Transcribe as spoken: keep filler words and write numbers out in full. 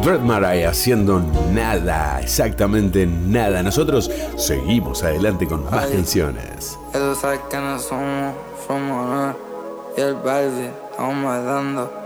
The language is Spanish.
Bert Murray haciendo nada, exactamente nada. Nosotros seguimos adelante con más Ay, canciones. ellos saben que no somos, somos no. Y el baile, estamos bailando.